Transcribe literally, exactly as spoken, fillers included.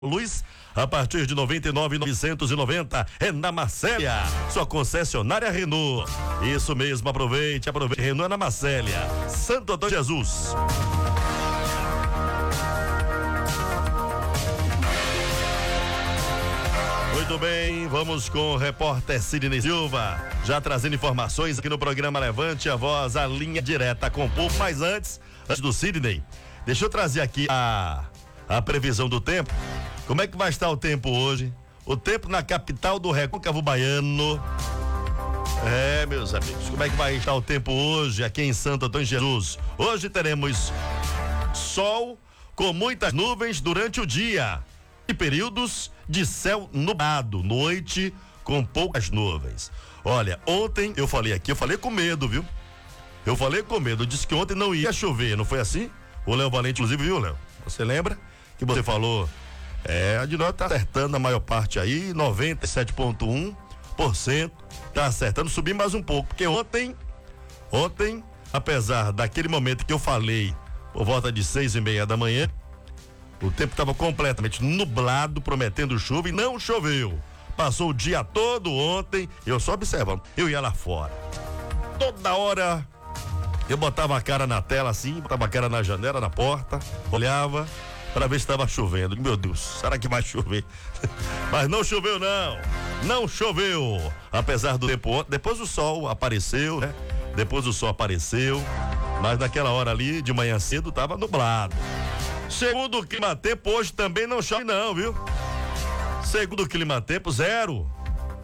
Luz a partir de noventa e nove mil novecentos e noventa é na Marcélia, sua concessionária Renault. Isso mesmo, aproveite, aproveite. Renault é na Marcélia, Santo Antônio Jesus. Muito bem, vamos com o repórter Sidney Silva, já trazendo informações aqui no programa Levante a Voz, a linha direta com o povo. Mas antes, antes do Sidney, deixa eu trazer aqui a, a previsão do tempo. Como é que vai estar o tempo hoje? O tempo na capital do Recôncavo Baiano. É, meus amigos, como é que vai estar o tempo hoje aqui em Santo Antônio de Jesus? Hoje teremos sol com muitas nuvens durante o dia e períodos de céu nublado, noite com poucas nuvens. Olha, ontem eu falei aqui, eu falei com medo, viu? Eu falei com medo, eu disse que ontem não ia chover, não foi assim? O Léo Valente, inclusive, viu, Léo? Você lembra que você falou? É, a de nós tá acertando a maior parte aí, noventa e sete vírgula um por cento tá acertando, subir mais um pouco, porque ontem, ontem, apesar daquele momento que eu falei, por volta de seis e meia da manhã, o tempo estava completamente nublado, prometendo chuva e não choveu. Passou o dia todo ontem, eu só observando, eu ia lá fora. Toda hora eu botava a cara na tela assim, botava a cara na janela, na porta, olhava para ver se estava chovendo. Meu Deus, será que vai chover? Mas não choveu não, não choveu. Apesar do tempo ontem, depois o sol apareceu, né? Depois o sol apareceu, mas naquela hora ali, de manhã cedo, estava nublado. Segundo o clima-tempo, hoje também não chove não, viu? Segundo o clima-tempo, zero.